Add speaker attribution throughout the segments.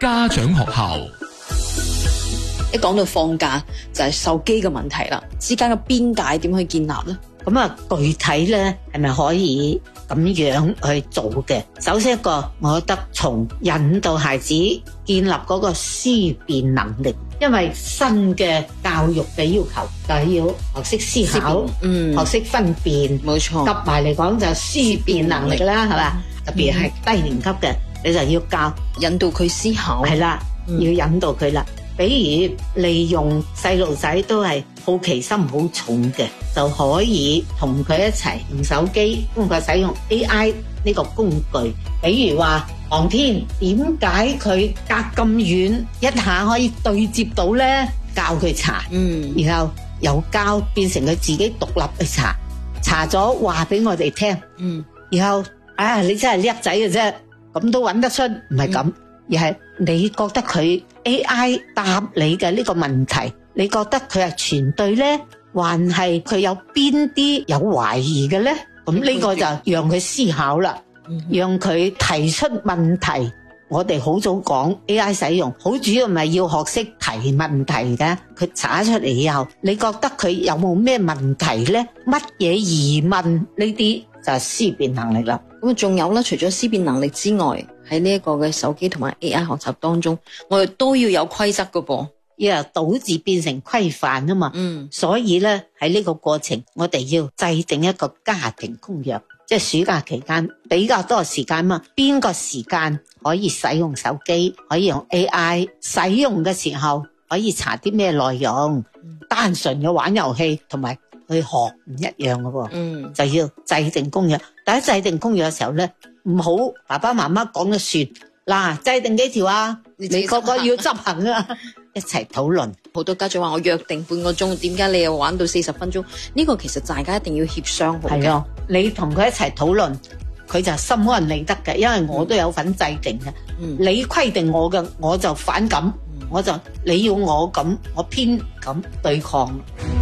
Speaker 1: 家長學校。
Speaker 2: 一講到放假就係手機嘅問題啦，之間嘅邊界點去建立呢？
Speaker 3: 咁啊，具體咧係咪可以咁樣去做嘅？首先一個，我覺得從引導孩子建立嗰個思辨能力，因為新嘅教育嘅要求就係要學識思考，學識分辨，
Speaker 2: 冇錯。
Speaker 3: 夾埋嚟講就思辨能力啦，係嘛？特別係低年級嘅，你就要教
Speaker 2: 引導佢思考，
Speaker 3: 係啦，要引導佢啦。比如利用細路仔都係好奇心好重嘅，就可以同佢一齊用手機，通過使用 AI 呢個工具。比如話航天，點解佢隔咁遠一下可以對接到呢？教佢查，然後由教變成佢自己獨立去查，查咗話俾我哋聽，然後你真係叻仔嘅啫，咁都揾得出，唔係咁，而係你覺得佢 AI 答你嘅呢個問題，你覺得佢係全對呢？還係佢有邊啲有懷疑嘅呢？咁呢個就讓佢思考啦，讓佢提出問題。我哋好早講 AI 使用，好主要咪要學識提問題嘅。佢查出嚟以後，你覺得佢有冇咩問題呢？乜嘢疑問？呢啲就係思辨能力啦。
Speaker 2: 咁仲有咧，除咗思辨能力之外，喺呢一個嘅手機同埋 AI 學習當中，我哋都要有規則㗎噃，
Speaker 3: 要由倒字變成規範啊嘛。所以咧喺呢個過程，我哋要制定一個家庭公約，即係暑假期間比較多時間嘛，邊個時間可以使用手機，可以用 AI， 使用嘅時候可以查啲咩內容，單純嘅玩遊戲同埋去學唔一樣嘅喎，就要制定公約。但喺制定公約嘅時候咧，唔好爸爸媽媽講咗算，嗱，制定幾條啊，你個個要執行啊，一齊討論。
Speaker 2: 好多家長話我約定半個鐘，點解你又玩到40分鐘？呢個其實大家一定要協商好嘅。
Speaker 3: 係啊，你同佢一齊討論，佢就心安理得嘅，因為我都有份制定嘅。你規定我嘅，我就反感，我就你要我咁，我偏咁對抗。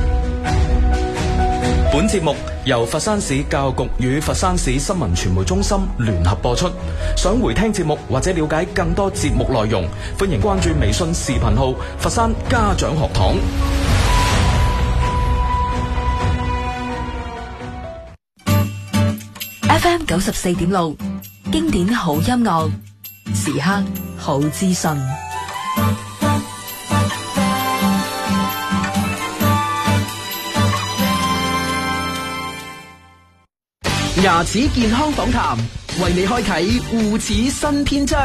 Speaker 4: 本節目由佛山市教育局與佛山市新聞傳媒中心聯合播出。想回聽節目或者了解更多節目內容，歡迎關注微信視頻號佛山家長學堂。
Speaker 5: FM 94.6，經典好音樂，時刻好資訊。
Speaker 6: 牙齒健康訪談，為你開啟護齒新篇章。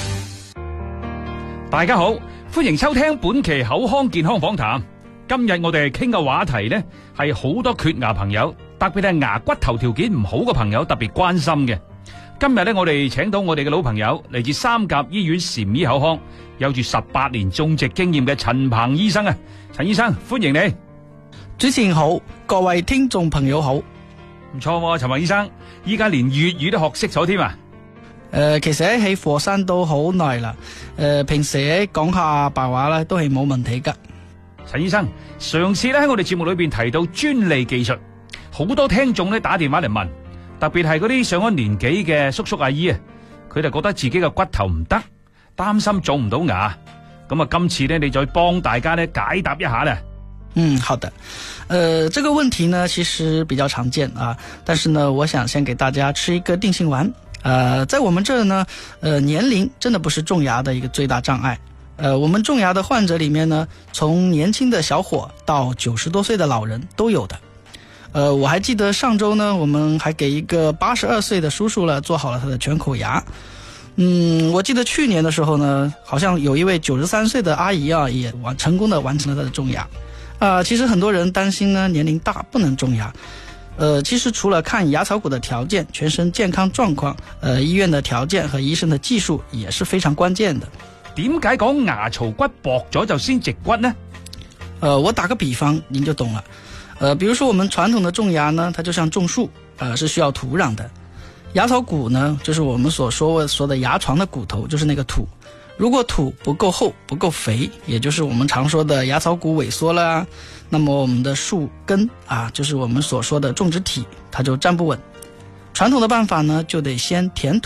Speaker 7: 大家好，歡迎收聽本期口腔健康訪談。今日我哋傾嘅話題呢，係好多缺牙朋友，特別係牙骨頭條件唔好嘅朋友特別關心嘅。今日呢，我哋請到我哋嘅老朋友，嚟自三甲醫院禪醫口腔，有住18年種植經驗嘅陳鵬醫生啊。陳醫生，歡迎你。
Speaker 8: 主持人好，各位聽眾朋友好。
Speaker 7: 唔錯喎，陳鵬醫生，依家連粵語都學識咗添啊！
Speaker 8: 其實喺佛山都好耐啦，平時講下白話咧都係冇問題噶。
Speaker 7: 陳醫生，上次咧喺我哋節目裏邊提到專利技術，好多聽眾咧打電話嚟問，特別係嗰啲上咗年紀嘅叔叔阿姨啊，佢哋覺得自己嘅骨頭唔得，擔心種唔到牙。咁啊，今次咧你再幫大家咧解答一下咧。
Speaker 8: 好的，這個問題呢其實比較常見啊，但是呢我想先給大家吃一個定心丸。在我們這兒呢，年齡真的不是種牙的一個最大障礙。我們種牙的患者裡面呢，從年輕的小伙到90多歲的老人都有的。我還記得上周呢，我們還給一個82歲的叔叔了做好了他的全口牙。我記得去年的時候呢，好像有一位93歲的阿姨啊，也成功的完成了他的種牙。其實很多人擔心呢，年齡大不能種牙。其實除了看牙槽骨的條件、全身健康狀況，醫院的條件和醫生的技術也是非常關鍵的。
Speaker 7: 點解講牙槽骨薄咗就先植骨呢？
Speaker 8: 我打個比方，您就懂了。比如說我們傳統的種牙呢，它就像種樹，是需要土壤的。牙槽骨呢，就是我們所說的牙床的骨頭，就是那個土。如果土不夠厚不夠肥，也就是我們常說的牙槽骨萎縮了，那麼我們的樹根就是我們所說的種植體，它就站不穩。傳統的辦法呢，就得先填土，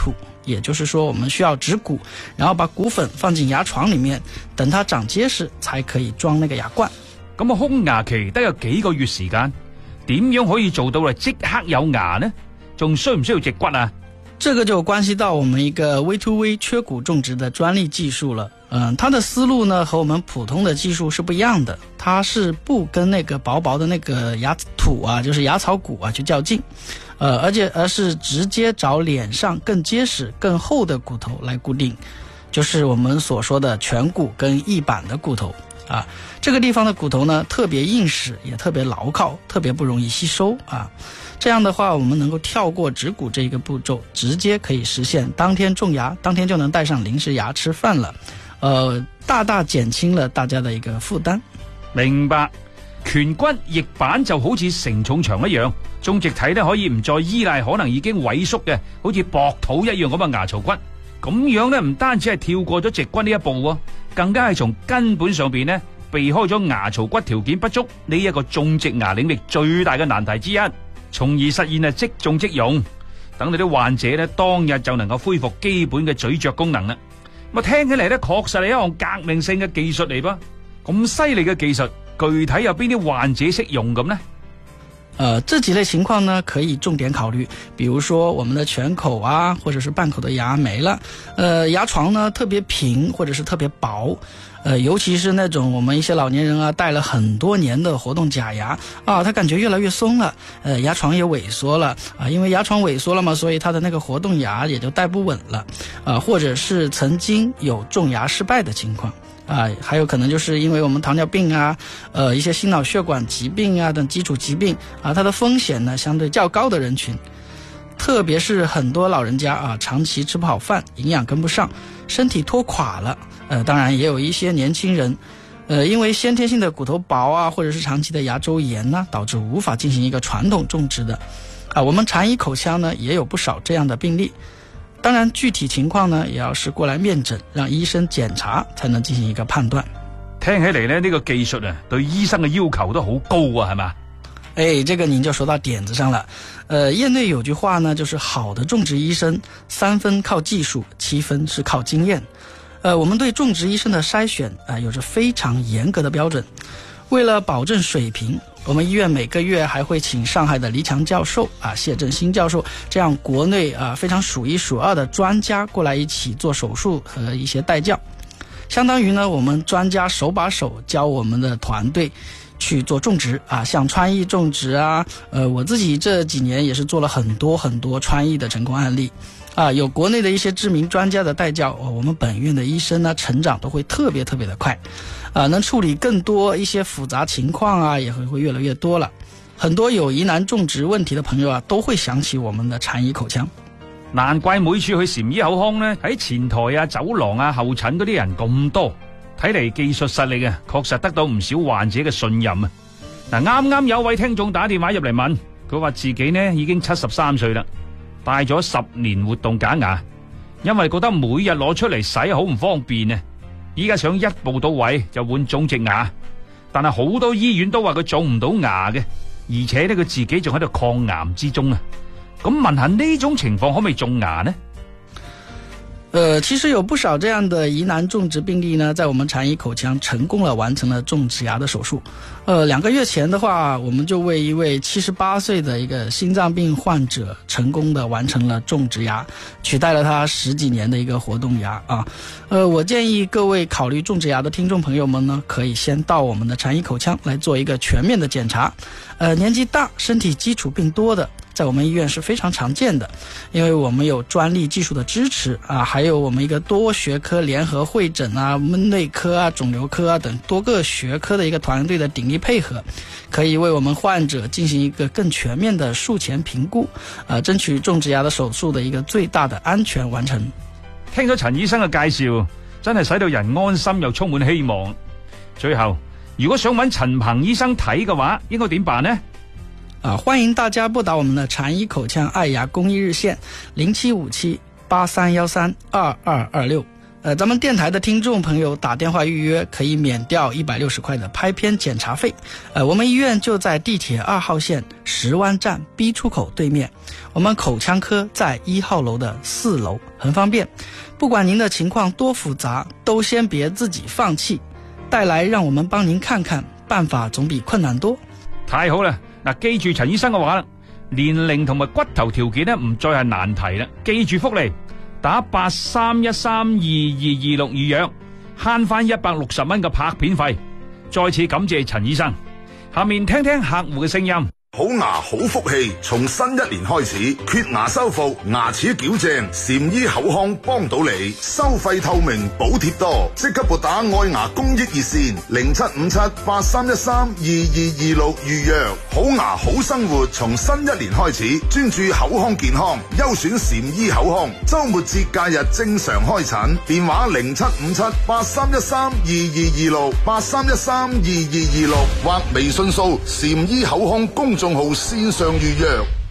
Speaker 8: 也就是說我們需要植骨，然後把骨粉放進牙床裡面，等它長結實才可以裝那個牙冠。
Speaker 7: 咁空牙期得有幾個月時間，點樣可以做到即刻有牙呢？仲需唔需要植骨啊？
Speaker 8: 這個就關係到我們一個 V2V 缺骨種植的專利技術了。它的思路呢和我們普通的技術是不一樣的，它是不跟那個薄薄的那個牙土啊，就是牙槽骨啊去較勁，而是直接找臉上更結實更厚的骨頭來固定，就是我們所說的顴骨跟翼板的骨頭啊。這個地方的骨頭呢特別硬實，也特別牢靠，特別不容易吸收啊。這樣的話我們能夠跳過植骨這個步驟，直接可以實現當天種牙，當天就能帶上臨時牙吃飯了。大大減輕了大家的一個負擔。
Speaker 7: 明白，顴骨翼板就好似承重牆一樣，種植體呢可以唔再依賴可能已經萎縮嘅好似薄土一樣咁嘅牙槽骨，咁樣呢唔單止係跳過咗植骨呢一步，更加係從根本上邊呢避開咗牙槽骨條件不足呢一個種植牙領域最大嘅難題之一，從而實現即種即用，等你啲患者呢當日就能夠恢復基本嘅咀嚼功能啦。咁聽起嚟咧，確實係一項革命性嘅技術嚟噃。咁犀利嘅技術，具體有邊啲患者適用咁呢？
Speaker 8: 這幾類情況呢，可以重點考慮。比如說，我們的全口啊，或者是半口的牙沒了，牙床呢特別平，或者是特別薄。尤其是那種我們一些老年人啊，戴了很多年的活動假牙啊，他感覺越來越鬆了，牙床也萎縮了啊，因為牙床萎縮了嘛，所以他的那個活動牙也就戴不穩了啊，或者是曾經有種牙失敗的情況啊，還有可能就是因為我們糖尿病啊，一些心腦血管疾病啊等基礎疾病啊，它的風險呢相對較高的人群。特別是很多老人家啊，長期吃不好飯，營養跟不上，身體拖垮了。當然也有一些年輕人，因為先天性的骨頭薄啊，或者是長期的牙周炎呢，導致無法進行一個傳統種植的。我們禪醫口腔呢也有不少這樣的病例。當然具體情況呢，也要是過來面診，讓醫生檢查才能進行一個判斷。
Speaker 7: 聽起嚟呢個技術啊，對醫生嘅要求都好高啊，係嘛？
Speaker 8: 這個您就說到點子上了。業內有句話呢，就是好的種植醫生3分靠技術，7分是靠經驗。我們對種植醫生的篩選有着非常嚴格的標準。為了保證水平，我們醫院每個月還會請上海的黎強教授謝振興教授這樣國內非常數一數二的專家過來一起做手術和一些帶教。相當於呢，我們專家手把手教我們的團隊去做種植像川藝種植我自己這幾年也是做了很多很多川藝的成功案例有國內的一些知名專家的帶教，我們本院的醫生呢成長都會特別特別的快能處理更多一些複雜情況也會越來越多了。很多有疑難種植問題的朋友都會想起我們的禪醫口腔。
Speaker 7: 難怪每次去禪醫口腔呢，喺前台走廊候診嗰啲人咁多，睇嚟技術實力確實得到唔少患者嘅信任啱啱有位聽眾打電話入嚟問，佢話自己呢已經73歲啦，戴咗10年活動假牙，因為覺得每日攞出嚟洗好唔方便依家想一步到位就換種植牙，但係好多醫院都話佢種唔到牙嘅，而且呢佢自己仲喺度抗癌之中咁問下呢種情況可唔可以種牙呢？
Speaker 8: 其實有不少這樣的疑難種植病例呢，在我們禪醫口腔成功了完成了種植牙的手術。2個月前的話，我們就為一位78歲的一個心臟病患者成功的完成了種植牙，取代了他10幾年的一個活動牙我建議各位考慮種植牙的聽眾朋友們呢，可以先到我們的禪醫口腔來做一個全面的檢查。年紀大、身體基礎病多的，在我們醫院是非常常見的，因為我們有專利技術的支持還有我們一個多學科聯合會診我們內科腫瘤科等多個學科的一個團隊的鼎力配合，可以為我們患者進行一個更全面的術前評估爭取種植牙的手術的一個最大的安全完成。
Speaker 7: 聽咗陳醫生嘅介紹，真係使到人安心又充滿希望。最後，如果想揾陳鵬醫生睇嘅話，應該點辦呢？
Speaker 8: 歡迎大家撥打我們的禪醫口腔愛牙公益日線075783132226 咱们电台的听众朋友打电话预约可以免掉160块的拍片检查费。我们医院就在地铁2号线石湾站 B 出口对面，我们口腔科在1号楼的4楼，很方便。不管您的情况多复杂，都先別自己放棄，帶來讓我們幫您看看，辦法總比困難多。
Speaker 7: 太好啦！嗱，記住陳醫生嘅話啦，年齡同埋骨頭條件呢唔再係難題啦。記住福利，打83132226預約，慳翻160蚊嘅拍片費。再次感謝陳醫生。下面聽聽客戶嘅聲音。
Speaker 1: 好牙好福氣，從新一年開始，缺牙修復、牙齒矯正，禪醫口腔幫到你，收費透明，補貼多，即刻撥打愛牙公益熱線075783132226預約。好牙好生活，從新一年開始，專注口腔健康，優選禪醫口腔，周末節假日正常開診，電話075783132226，83132226或微信掃禪醫口腔公眾號線上預約。